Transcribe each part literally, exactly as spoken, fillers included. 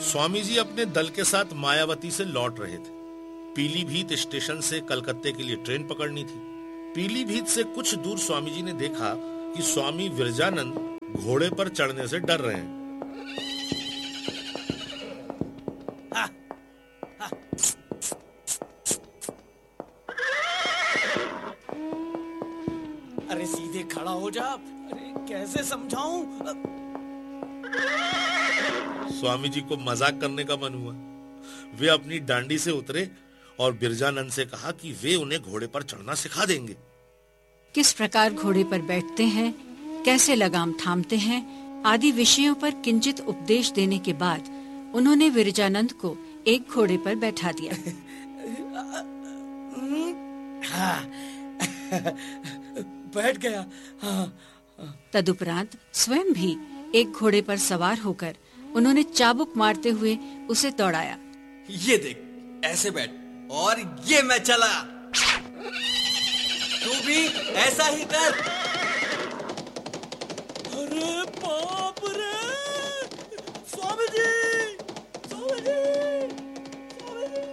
स्वामी जी अपने दल के साथ मायावती से लौट रहे थे। पीलीभीत स्टेशन से कलकत्ते के लिए ट्रेन पकड़नी थी। पीलीभीत से कुछ दूर स्वामी जी ने देखा कि स्वामी विरजानंद घोड़े पर चढ़ने से डर रहे हैं। हा, हा। अरे सीधे खड़ा हो जा। अरे कैसे समझाऊं? स्वामी जी को मजाक करने का मन हुआ। वे अपनी डांडी से उतरे और बिरजानंद से कहा कि वे उन्हें घोड़े पर चढ़ना सिखा देंगे। किस प्रकार घोड़े पर बैठते हैं, कैसे लगाम थामते हैं आदि विषयों पर किंचित उपदेश देने के बाद उन्होंने विरजानंद को एक घोड़े पर बैठा दिया। बैठ गया। तदुपरांत स्वयं भी एक घोड़े पर सवार होकर उन्होंने चाबुक मारते हुए उसे दौड़ाया। ये देख, ऐसे बैठ और ये मैं चला। तू भी ऐसा ही कर। अरे बाप रे! स्वामी जी! स्वामी जी! स्वामी जी!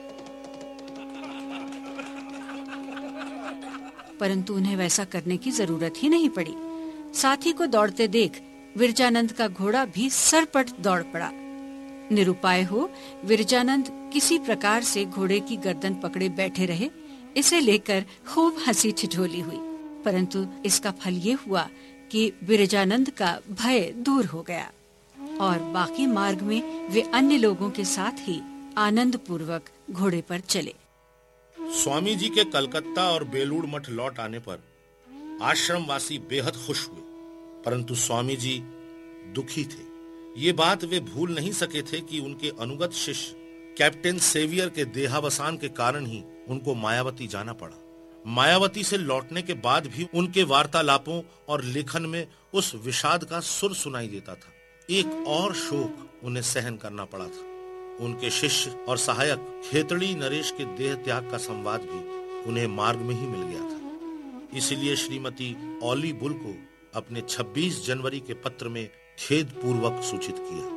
परंतु उन्हें वैसा करने की जरूरत ही नहीं पड़ी। साथी को दौड़ते देख विरजानंद का घोड़ा भी सरपट दौड़ पड़ा। निरुपाय हो विरजानंद किसी प्रकार से घोड़े की गर्दन पकड़े बैठे रहे। इसे लेकर खूब हंसी ठिठोली हुई, परंतु इसका फल ये हुआ कि विरजानंद का भय दूर हो गया और बाकी मार्ग में वे अन्य लोगों के साथ ही आनंद पूर्वक घोड़े पर चले। स्वामी जी के कलकत्ता और बेलूड़ मठ लौट आने पर आश्रमवासी बेहद खुश हुए, परंतु स्वामी जी दुखी थे। ये बात वे भूल नहीं सके थे कि उनके अनुगत शिष्य कैप्टन सेवियर के देहावसान के कारण ही उनको मायावती जाना पड़ा। मायावती से लौटने के बाद भी उनके वार्तालापों और लेखन में उस विषाद का सुर सुनाई देता था। एक और शोक उन्हें सहन करना पड़ा था। उनके शिष्य और सहायक खेतड़ी नरेश के देह त्याग का संवाद भी उन्हें मार्ग में ही मिल गया था। इसलिए श्रीमती ऑली बुल को अपने छब्बीस जनवरी के पत्र में खेद पूर्वक सूचित किया।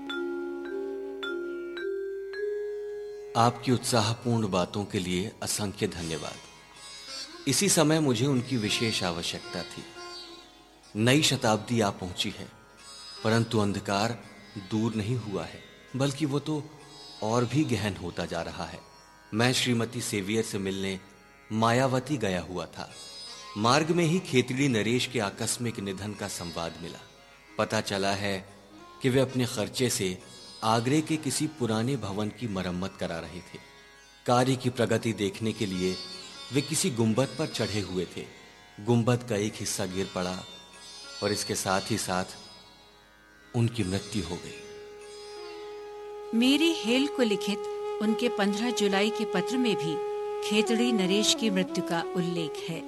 आपकी उत्साहपूर्ण बातों के लिए असंख्य धन्यवाद। इसी समय मुझे उनकी विशेष आवश्यकता थी। नई शताब्दी आ पहुंची है, परंतु अंधकार दूर नहीं हुआ है, बल्कि वो तो और भी गहन होता जा रहा है। मैं श्रीमती सेवियर से मिलने मायावती गया हुआ था। मार्ग में ही खेतड़ी नरेश के आकस्मिक निधन का संवाद मिला। पता चला है कि वे अपने खर्चे से आगरे के किसी पुराने भवन की मरम्मत करा रहे थे। कार्य की प्रगति देखने के लिए वे किसी गुंबद पर चढ़े हुए थे। गुंबद का एक हिस्सा गिर पड़ा और इसके साथ ही साथ उनकी मृत्यु हो गई। मेरी हेल को लिखित उनके पंद्रह जुलाई के पत्र में भी खेतड़ी नरेश की मृत्यु का उल्लेख है।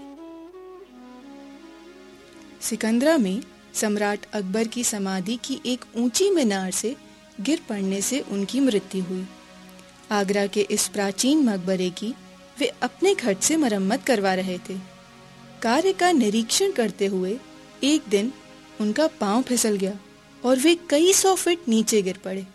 सिकंदरा में सम्राट अकबर की समाधि की एक ऊंची मीनार से गिर पड़ने से उनकी मृत्यु हुई। आगरा के इस प्राचीन मकबरे की वे अपने खर्च से मरम्मत करवा रहे थे। कार्य का निरीक्षण करते हुए एक दिन उनका पांव फिसल गया और वे कई सौ फीट नीचे गिर पड़े।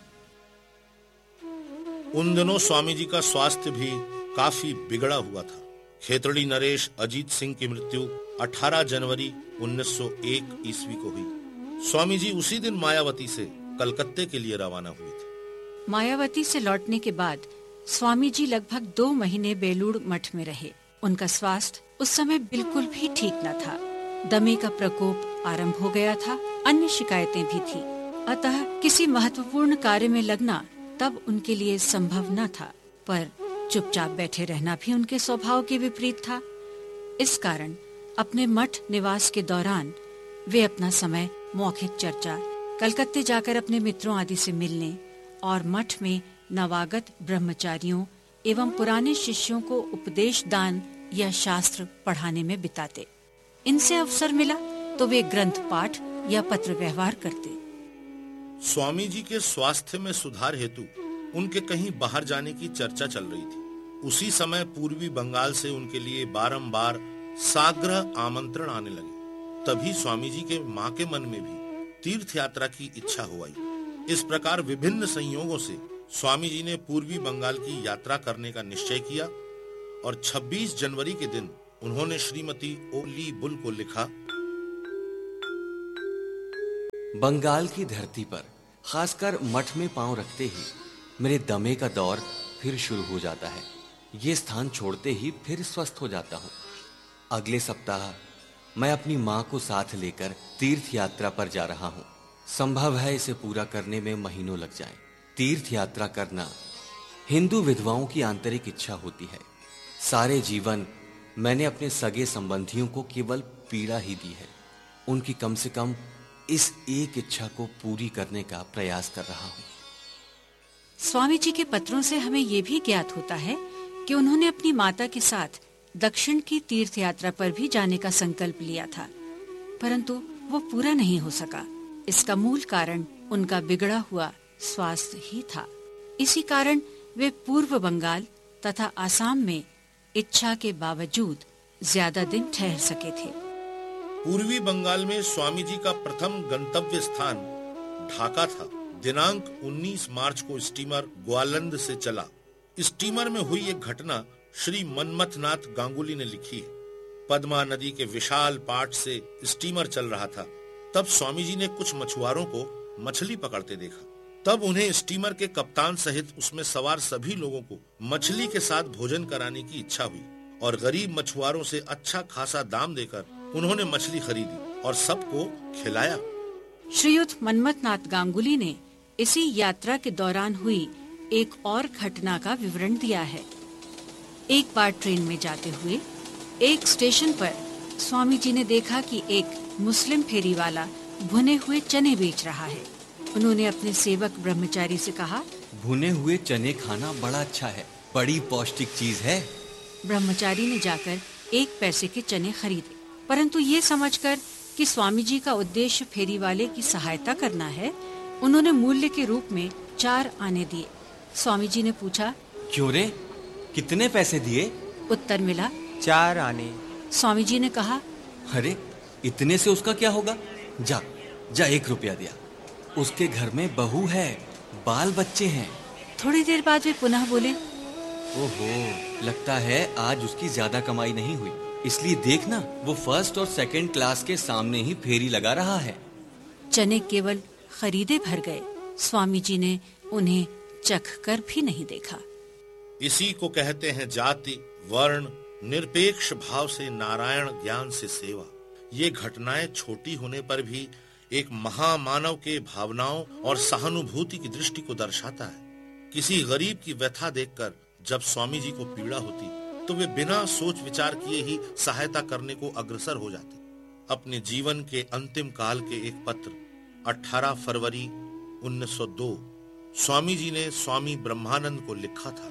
उन दिनों स्वामी जी का स्वास्थ्य भी काफी बिगड़ा हुआ था। खेतड़ी नरेश अजीत सिंह की मृत्यु अठारह जनवरी उन्नीस सौ एक ईस्वी को हुई। स्वामी जी उसी दिन मायावती से कलकत्ते के लिए रवाना हुए थे। मायावती से लौटने के बाद स्वामी जी लगभग दो महीने बेलूड़ मठ में रहे। उनका स्वास्थ्य उस समय बिल्कुल भी ठीक न था। दमे का प्रकोप आरंभ हो गया था। अन्य शिकायतें भी थी, अतः किसी महत्वपूर्ण कार्य में लगना तब उनके लिए संभव न था। पर चुपचाप बैठे रहना भी उनके स्वभाव के विपरीत था। इस कारण अपने मठ निवास के दौरान वे अपना समय मौखिक चर्चा, कलकत्ते जाकर अपने मित्रों आदि से मिलने और मठ में नवागत ब्रह्मचारियों एवं पुराने शिष्यों को उपदेश दान या शास्त्र पढ़ाने में बिताते। इनसे अवसर मिला तो वे ग्रंथ पाठ या पत्र व्यवहार करते। स्वामी जी के स्वास्थ्य में सुधार हेतु उनके कहीं बाहर जाने की चर्चा चल रही थी। उसी समय पूर्वी बंगाल से उनके लिए बारंबार साग्रह आमंत्रण आने लगे। तभी स्वामी जी के मां के मन में भी तीर्थ यात्रा की इच्छा हो आई। इस प्रकार विभिन्न संयोगों से स्वामी जी ने पूर्वी बंगाल की यात्रा करने का निश्चय किया और छब्बीस जनवरी के दिन उन्होंने श्रीमती ओली बुल को लिखा, बंगाल की धरती पर खासकर मठ में पांव रखते ही मेरे दमे का दौर फिर शुरू हो जाता है। ये स्थान छोड़ते ही फिर स्वस्थ हो जाता हूँ। अगले सप्ताह मैं अपनी माँ को साथ लेकर तीर्थ यात्रा पर जा रहा हूँ। संभव है इसे पूरा करने में महीनों लग जाएं। तीर्थ यात्रा करना हिंदू विधवाओं की आंतरिक इच्छा होती है। सारे जीवन मैंने अपने सगे संबंधियों को केवल पीड़ा ही दी है। उनकी कम से कम इस एक इच्छा को पूरी करने का प्रयास कर रहा हूँ। स्वामी जी के पत्रों से हमें यह भी ज्ञात होता है कि उन्होंने अपनी माता के साथ दक्षिण की तीर्थ यात्रा पर भी जाने का संकल्प लिया था, परंतु वो पूरा नहीं हो सका। इसका मूल कारण उनका बिगड़ा हुआ स्वास्थ्य ही था। इसी कारण वे पूर्व बंगाल तथा आसाम में इच्छा के बावजूद ज्यादा दिन ठहर सके थे। पूर्वी बंगाल में स्वामी जी का प्रथम गंतव्य स्थान ढाका था। दिनांक उन्नीस मार्च को स्टीमर ग्वालंद से चला। स्टीमर में हुई एक घटना श्री मनमथनाथ गांगुली ने लिखी है। पद्मा नदी के विशाल पाट से स्टीमर चल रहा था। तब स्वामी जी ने कुछ मछुआरों को मछली पकड़ते देखा। तब उन्हें स्टीमर के कप्तान सहित उसमें सवार सभी लोगों को मछली के साथ भोजन कराने की इच्छा हुई और गरीब मछुआरों से अच्छा खासा दाम देकर उन्होंने मछली खरीदी और सबको खिलाया। श्रीयुत मनमथनाथ गांगुली ने इसी यात्रा के दौरान हुई एक और घटना का विवरण दिया है। एक बार ट्रेन में जाते हुए एक स्टेशन पर स्वामी जी ने देखा कि एक मुस्लिम फेरी वाला भुने हुए चने बेच रहा है। उन्होंने अपने सेवक ब्रह्मचारी से कहा, भुने हुए चने खाना बड़ा अच्छा है, बड़ी पौष्टिक चीज है। ब्रह्मचारी ने जाकर एक पैसे के चने खरीदे, परंतु ये समझकर कि स्वामी जी का उद्देश्य फेरी वाले की सहायता करना है, उन्होंने मूल्य के रूप में चार आने दिए। स्वामी जी ने पूछा, क्यों रे, कितने पैसे दिए? उत्तर मिला, चार आने। स्वामी जी ने कहा, अरे इतने से उसका क्या होगा? जा जा एक रुपया दिया। उसके घर में बहू है, बाल बच्चे हैं। थोड़ी देर बाद वे पुनः बोले, ओहो, लगता है आज उसकी ज्यादा कमाई नहीं हुई, इसलिए देखना वो फर्स्ट और सेकंड क्लास के सामने ही फेरी लगा रहा है। चने केवल खरीदे भर गए। स्वामी जी ने उन्हें चख कर भी नहीं देखा। इसी को कहते हैं जाति वर्ण निरपेक्ष भाव से नारायण ज्ञान से सेवा। ये घटनाएं छोटी होने पर भी एक महामानव के भावनाओं और सहानुभूति की दृष्टि को दर्शाता है। किसी गरीब की व्यथा देखकर जब स्वामी जी को पीड़ा होती तो वे बिना सोच विचार किए ही सहायता करने को अग्रसर हो जाते। अपने जीवन के अंतिम काल के एक पत्र अठारह फरवरी उन्नीस सौ दो स्वामी जी ने स्वामी ब्रह्मानंद को लिखा था,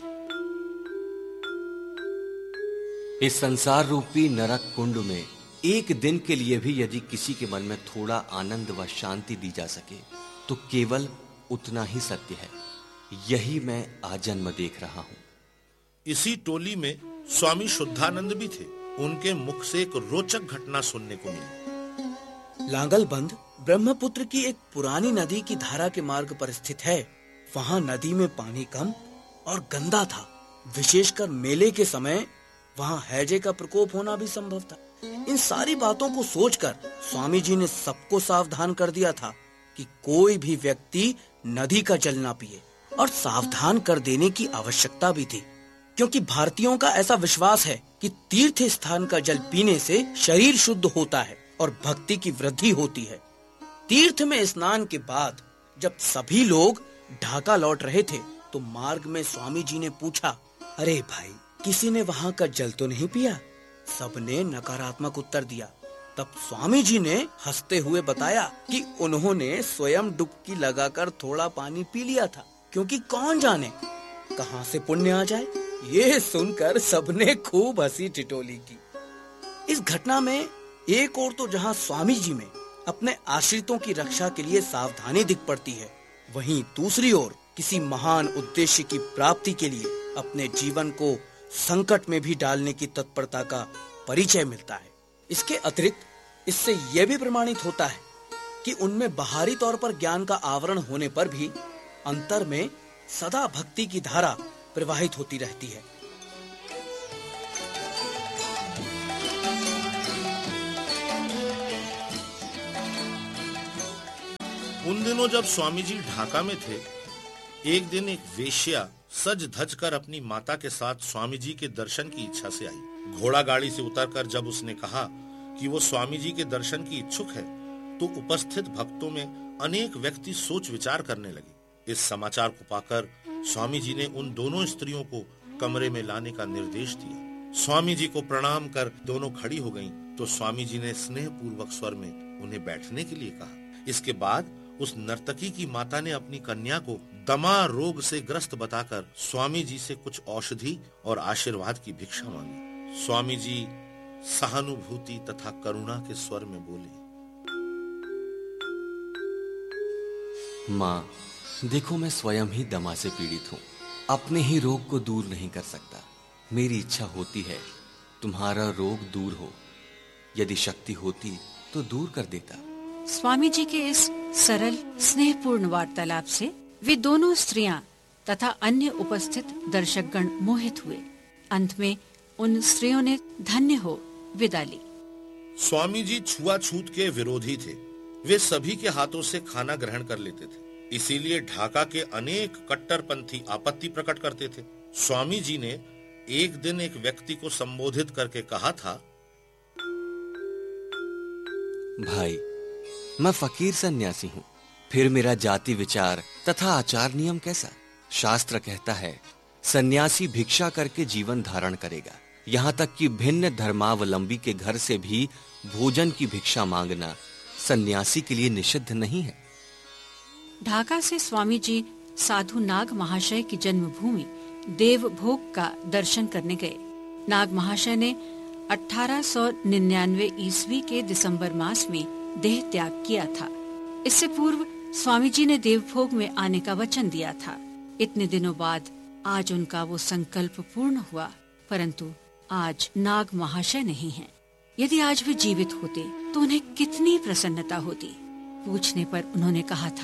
इस संसार रूपी नरक कुंड में एक दिन के लिए भी यदि किसी के मन में थोड़ा आनंद व शांति दी जा सके तो केवल उतना ही सत्य है। यही मैं आजन्म देख रहा हूँ। इसी टोली में स्वामी शुद्धानंद भी थे। उनके मुख से एक रोचक घटना सुनने को मिली। लांगलबंद ब्रह्मपुत्र की एक पुरानी नदी की धारा के मार्ग पर स्थित है। वहाँ नदी में पानी कम और गंदा था। विशेषकर मेले के समय वहाँ हैजे का प्रकोप होना भी संभव था। इन सारी बातों को सोचकर स्वामी जी ने सबको सावधान कर दिया था कि कोई भी व्यक्ति नदी का जल ना पिए, और सावधान कर देने की आवश्यकता भी थी, क्योंकि भारतीयों का ऐसा विश्वास है कि तीर्थ स्थान का जल पीने से शरीर शुद्ध होता है और भक्ति की वृद्धि होती है। तीर्थ में स्नान के बाद जब सभी लोग ढाका लौट रहे थे तो मार्ग में स्वामी जी ने पूछा, अरे भाई, किसी ने वहाँ का जल तो नहीं पिया? सबने नकारात्मक उत्तर दिया। तब स्वामी जी ने हंसते हुए बताया कि उन्होंने स्वयं डुबकी लगाकर थोड़ा पानी पी लिया था, क्योंकि कौन जाने कहाँ से पुण्य आ जाए। ये सुनकर सबने खूब हंसी टिटोली की। इस घटना में एक और तो जहाँ स्वामी जी में अपने आश्रितों की रक्षा के लिए सावधानी दिख पड़ती है, वहीं दूसरी ओर किसी महान उद्देश्य की प्राप्ति के लिए अपने जीवन को संकट में भी डालने की तत्परता का परिचय मिलता है। इसके अतिरिक्त इससे यह भी प्रमाणित होता है कि उनमें बाहरी तौर पर ज्ञान का आवरण होने पर भी अंतर में सदा भक्ति की धारा प्रवाहित होती रहती है। उन दिनों जब स्वामी जी ढाका में थे, एक दिन एक वेश्या सज धज कर अपनी माता के साथ स्वामी जी के दर्शन की इच्छा से आई। घोड़ा गाड़ी से उतरकर जब उसने कहा कि वो स्वामी जी के दर्शन की इच्छुक है, तो उपस्थित भक्तों में अनेक व्यक्ति सोच विचार करने लगे। इस समाचार को पाकर स्वामी जी ने उन दोनों स्त्रियों को कमरे में लाने का निर्देश दिया। स्वामी जी को प्रणाम कर दोनों खड़ी हो गईं, तो स्वामी जी ने स्नेह पूर्वक स्वर में उन्हें बैठने के लिए कहा। इसके बाद उस नर्तकी की माता ने अपनी कन्या को दमा रोग से ग्रस्त बताकर स्वामी जी से कुछ औषधि और आशीर्वाद की भिक्षा मांगी। स्वामी जी सहानुभूति तथा करुणा के स्वर में बोले, माँ, देखो मैं स्वयं ही दमा से पीड़ित हूँ, अपने ही रोग को दूर नहीं कर सकता। मेरी इच्छा होती है तुम्हारा रोग दूर हो, यदि शक्ति होती तो दूर कर देता। स्वामी जी के इस सरल स्नेहपूर्ण वार्तालाप से वे दोनों स्त्रियां तथा अन्य उपस्थित दर्शकगण मोहित हुए। अंत में उन स्त्रियों ने धन्य हो विदा ली। स्वामी जी छुआछूत के विरोधी थे। वे सभी के हाथों से खाना ग्रहण कर लेते थे, इसीलिए ढाका के अनेक कट्टरपंथी आपत्ति प्रकट करते थे। स्वामी जी ने एक दिन एक व्यक्ति को संबोधित करके कहा था, भाई, मैं फकीर सन्यासी हूँ, फिर मेरा जाति विचार तथा आचार नियम कैसा? शास्त्र कहता है सन्यासी भिक्षा करके जीवन धारण करेगा। यहाँ तक कि भिन्न धर्मावलंबी के घर से भी भोजन की भिक्षा मांगना सन्यासी के लिए निषिद्ध नहीं है। ढाका से स्वामी जी साधु नाग महाशय की जन्मभूमि देवभोग का दर्शन करने गए। नाग महाशय ने अठारह सौ निन्यानवे ईस्वी के दिसंबर मास में देह त्याग किया था। इससे पूर्व स्वामी जी ने देवभोग में आने का वचन दिया था। इतने दिनों बाद आज उनका वो संकल्प पूर्ण हुआ, परंतु आज नाग महाशय नहीं हैं। यदि आज वे जीवित होते तो उन्हें कितनी प्रसन्नता होती। पूछने पर उन्होंने कहा था,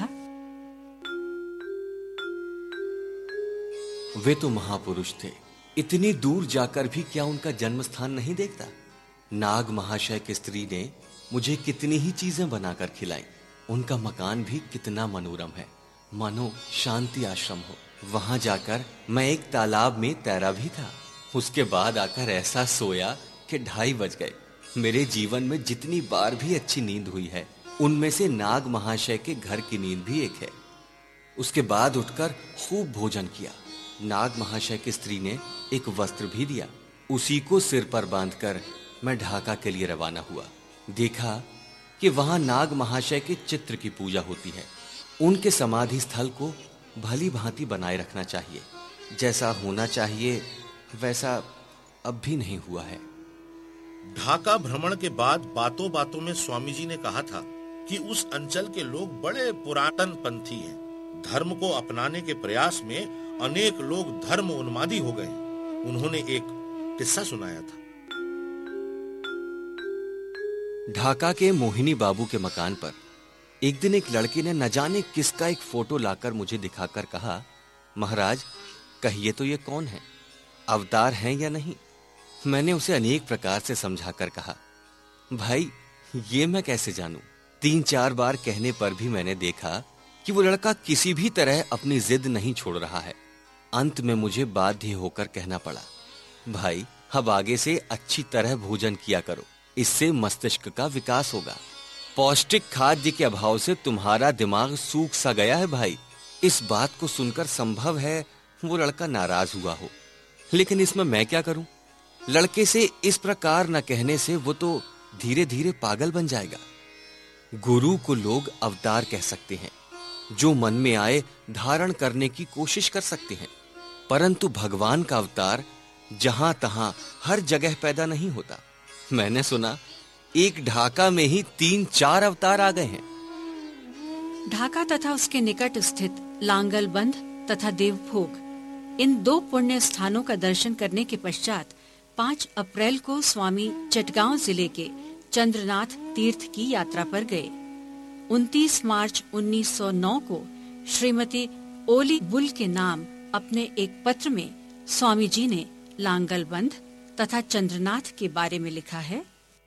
वे तो महापुरुष थे, इतनी दूर जाकर भी क्या उनका जन्म स्थान नहीं देखता? नाग महाशय की स्त्री ने मुझे कितनी ही चीजें बनाकर खिलाई। उनका मकान भी कितना मनोरम है, मानो शांति आश्रम हो। वहां जाकर मैं एक तालाब में तैरा भी था। उसके बाद आकर ऐसा सोया कि ढाई बज गए। मेरे जीवन में जितनी बार भी अच्छी नींद हुई है, उनमें से नाग महाशय के घर की नींद भी एक है। उसके बाद उठकर खूब भोजन किया। नाग महाशय की स्त्री ने एक वस्त्र भी दिया। उसी को सिर पर बांधकर मैं ढाका के लिए रवाना हुआ। देखा कि वहां नाग महाशय के चित्र की पूजा होती है। उनके समाधि स्थल को भली भांति बनाए रखना चाहिए। जैसा होना चाहिए वैसा अब भी नहीं हुआ है। ढाका भ्रमण के बाद बातों बातों में स्वामी जी ने कहा था कि उस अंचल के लोग बड़े पुरातन पंथी हैं। धर्म को अपनाने के प्रयास में अनेक लोग धर्म उन्मादी हो गए। उन्होंने एक किस्सा सुनाया था। ढाका के मोहिनी बाबू के मकान पर एक दिन एक लड़के ने न जाने किसका एक फोटो लाकर मुझे दिखाकर कहा, महाराज कहिए तो ये कौन है, अवतार हैं या नहीं? मैंने उसे अनेक प्रकार से समझाकर कहा, भाई ये मैं कैसे जानूं? तीन चार बार कहने पर भी मैंने देखा कि वो लड़का किसी भी तरह अपनी जिद नहीं छोड़ रहा है। अंत में मुझे बाध्य होकर कहना पड़ा, भाई अब आगे से अच्छी तरह भोजन किया करो, इससे मस्तिष्क का विकास होगा। पौष्टिक खाद्य के अभाव से तुम्हारा दिमाग सूख सा गया है भाई। इस बात को सुनकर संभव है वो लड़का नाराज हुआ हो, लेकिन इसमें मैं क्या करूं? लड़के से इस प्रकार न कहने से वो तो धीरे धीरे पागल बन जाएगा। गुरु को लोग अवतार कह सकते हैं, जो मन में आए धारण करने की कोशिश कर सकते हैं, परंतु भगवान का अवतार जहां तहां हर जगह पैदा नहीं होता। मैंने सुना एक ढाका में ही तीन चार अवतार आ गए हैं। ढाका तथा उसके निकट स्थित लांगलबंद तथा देवभोग, इन दो पुण्य स्थानों का दर्शन करने के पश्चात पाँच अप्रैल को स्वामी चटगांव जिले के चंद्रनाथ तीर्थ की यात्रा पर गए। उनतीस मार्च उन्नीस सौ नौ को श्रीमती ओली बुल के नाम अपने एक पत्र में स्वामी जी ने लांगलबंद तथा चंद्रनाथ के बारे में लिखा है।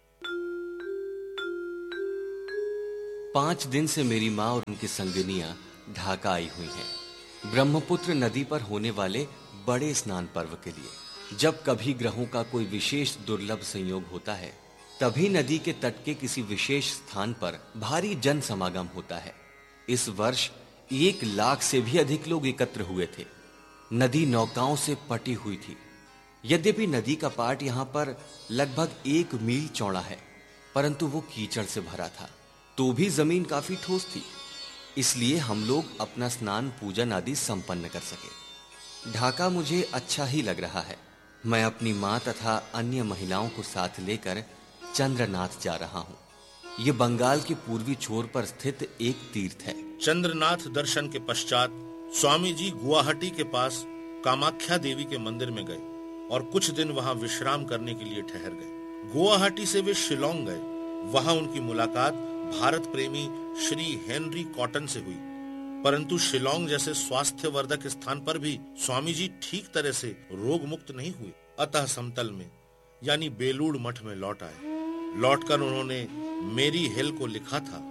पांच दिन से मेरी माँ और उनकी संगिनियां ढाका आई हुई हैं ब्रह्मपुत्र नदी पर होने वाले बड़े स्नान पर्व के लिए। जब कभी ग्रहों का कोई विशेष दुर्लभ संयोग होता है, तभी नदी के तट के किसी विशेष स्थान पर भारी जन समागम होता है। इस वर्ष एक लाख से भी अधिक लोग एकत्र हुए थे। नदी नौकाओं से पटी हुई थी। यद्यपि नदी का पाट यहाँ पर लगभग एक मील चौड़ा है, परंतु वो कीचड़ से भरा था। तो भी जमीन काफी ठोस थी, इसलिए हम लोग अपना स्नान पूजन आदि संपन्न कर सके। ढाका मुझे अच्छा ही लग रहा है। मैं अपनी माँ तथा अन्य महिलाओं को साथ लेकर चंद्रनाथ जा रहा हूँ। ये बंगाल के पूर्वी छोर पर स्थित एक तीर्थ है। चंद्रनाथ दर्शन के पश्चात स्वामी जी गुवाहाटी के पास कामाख्या देवी के मंदिर में गए और कुछ दिन वहां विश्राम करने के लिए ठहर गए। गुवाहाटी से वे शिलोंग गए। वहां उनकी मुलाकात भारत प्रेमी श्री हेनरी कॉटन से हुई, परंतु शिलोंग जैसे स्वास्थ्यवर्धक स्थान पर भी स्वामी जी ठीक तरह से रोग मुक्त नहीं हुए। अतः समतल में यानी बेलूड़ मठ में लौट आए। लौटकर उन्होंने मेरी हेल को लिखा था।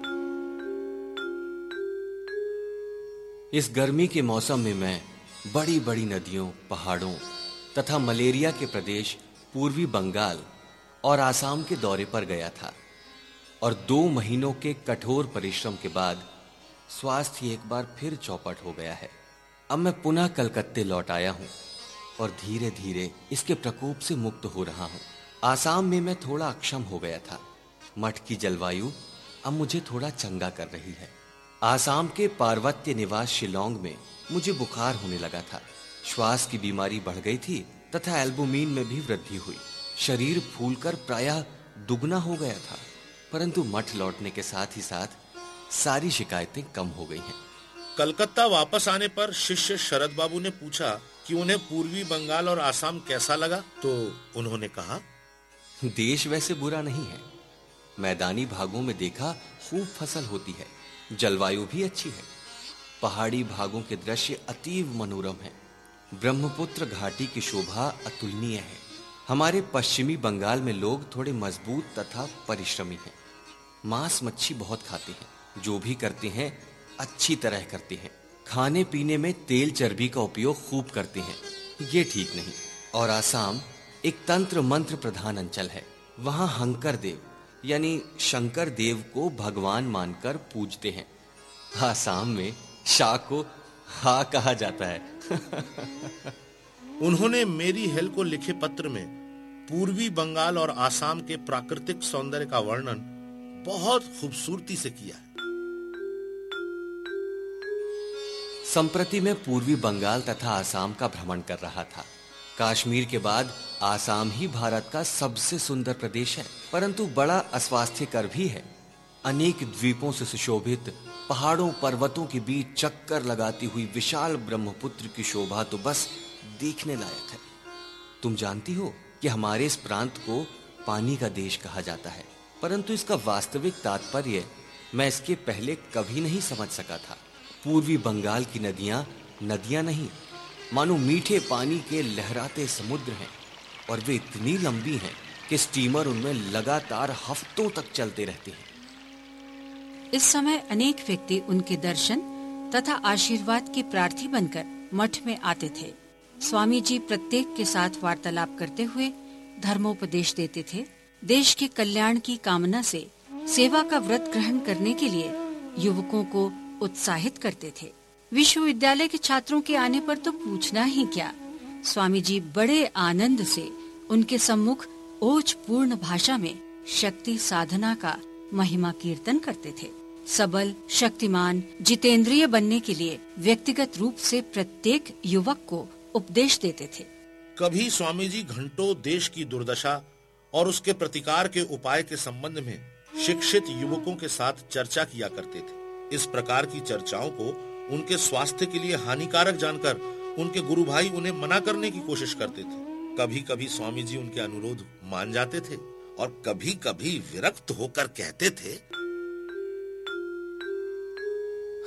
इस गर्मी के मौसम में मैं बड़ी बड़ी नदियों, पहाड़ों तथा मलेरिया के प्रदेश पूर्वी बंगाल और आसाम के दौरे पर गया था और दो महीनों के कठोर परिश्रम के बाद स्वास्थ्य एक बार फिर चौपट हो गया है। अब मैं पुनः कलकत्ते लौट आया हूं और धीरे धीरे इसके प्रकोप से मुक्त हो रहा हूं। आसाम में मैं थोड़ा अक्षम हो गया था। मठ की जलवायु अब मुझे थोड़ा चंगा कर रही है। आसाम के पार्वत्य निवास शिलोंग में मुझे बुखार होने लगा था। श्वास की बीमारी बढ़ गई थी तथा एल्बुमिन में भी वृद्धि हुई। शरीर फूलकर प्रायः दुगना हो गया था, परंतु मठ लौटने के साथ ही साथ सारी शिकायतें कम हो गई हैं। कलकत्ता वापस आने पर शिष्य शरद बाबू ने पूछा कि उन्हें पूर्वी बंगाल और आसाम कैसा लगा, तो उन्होंने कहा, देश वैसे बुरा नहीं है। मैदानी भागों में देखा खूब फसल होती है, जलवायु भी अच्छी है। पहाड़ी भागों के दृश्य अतीव मनोरम है। ब्रह्मपुत्र घाटी की शोभा अतुलनीय है। हमारे पश्चिमी बंगाल में लोग थोड़े मजबूत तथा परिश्रमी हैं। मांस मच्छी बहुत खाते हैं, जो भी करते हैं अच्छी तरह करते हैं। खाने पीने में तेल चर्बी का उपयोग खूब करते हैं, ये ठीक नहीं। और आसाम एक तंत्र मंत्र प्रधान अंचल है। वहां हंकर देव यानी शंकर देव को भगवान मानकर पूजते हैं। आसाम में शाह को हा कहा जाता है। उन्होंने मेरी हेल को लिखे पत्र में पूर्वी बंगाल और आसाम के प्राकृतिक सौंदर्य का वर्णन बहुत खूबसूरती से किया है। संप्रति में पूर्वी बंगाल तथा आसाम का भ्रमण कर रहा था। कश्मीर के बाद आसाम ही भारत का सबसे सुंदर प्रदेश है, परंतु बड़ा अस्वास्थ्यकर भी है। अनेक द्वीपों से सुशोभित पहाड़ों पर्वतों के बीच चक्कर लगाती हुई विशाल ब्रह्मपुत्र की शोभा तो बस देखने लायक है। तुम जानती हो कि हमारे इस प्रांत को पानी का देश कहा जाता है, परंतु इसका वास्तविक तात्पर्य मैं इसके पहले कभी नहीं समझ सका था। पूर्वी बंगाल की नदियां नदियां नहीं, मानो मीठे पानी के लहराते समुद्र हैं, और वे इतनी लंबी हैं कि स्टीमर उनमें लगातार हफ्तों तक चलते रहते हैं। इस समय अनेक व्यक्ति उनके दर्शन तथा आशीर्वाद के प्रार्थी बनकर मठ में आते थे। स्वामी जी प्रत्येक के साथ वार्तालाप करते हुए धर्मोपदेश देते थे। देश के कल्याण की कामना से सेवा का व्रत ग्रहण करने के लिए युवकों को उत्साहित करते थे। विश्वविद्यालय के छात्रों के आने पर तो पूछना ही क्या। स्वामी जी बड़े आनंद से उनके सम्मुख ओज पूर्ण भाषा में शक्ति साधना का महिमा कीर्तन करते थे। सबल, शक्तिमान, जितेंद्रिय बनने के लिए व्यक्तिगत रूप से प्रत्येक युवक को उपदेश देते थे। कभी स्वामी जी घंटों देश की दुर्दशा और उसके प्रतिकार के उपाय के संबंध में शिक्षित युवकों के साथ चर्चा किया करते थे। इस प्रकार की चर्चाओं को उनके स्वास्थ्य के लिए हानिकारक जानकर उनके गुरु भाई उन्हें मना करने की कोशिश करते थे। कभी कभी स्वामी जी उनके अनुरोध मान जाते थे और कभी कभी विरक्त होकर कहते थे,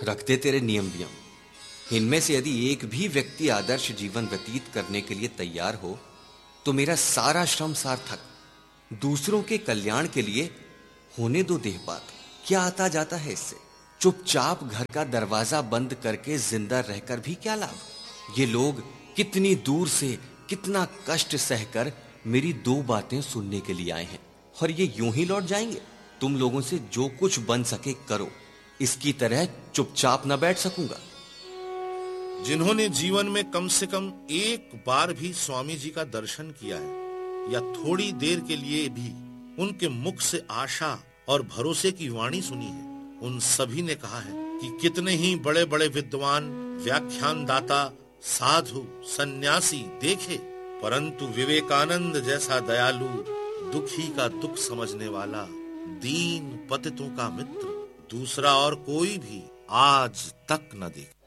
रख दे तेरे नियम वियम। इनमें से यदि एक भी व्यक्ति आदर्श जीवन व्यतीत करने के लिए तैयार हो तो मेरा सारा श्रम सार्थक। दूसरों के कल्याण के लिए होने दो देहपात, क्या आता जाता है इससे? चुपचाप घर का दरवाजा बंद करके जिंदा रहकर भी क्या लाभ? ये लोग कितनी दूर से कितना कष्ट सहकर मेरी दो बातें सुनने के लिए आए हैं और ये यूं ही लौट जाएंगे। तुम लोगों से जो कुछ बन सके करो, इसकी तरह चुपचाप न बैठ सकूंगा। जिन्होंने जीवन में कम से कम एक बार भी स्वामी जी का दर्शन किया है या थोड़ी देर के लिए भी उनके मुख से आशा और भरोसे की वाणी सुनी है, उन सभी ने कहा है कि कितने ही बड़े बड़े विद्वान, व्याख्यानदाता, साधु, सन्यासी देखे, परंतु विवेकानंद जैसा दयालु, दुखी का दुख समझने वाला, दीन पतितों का मित्र दूसरा और कोई भी आज तक न देखा।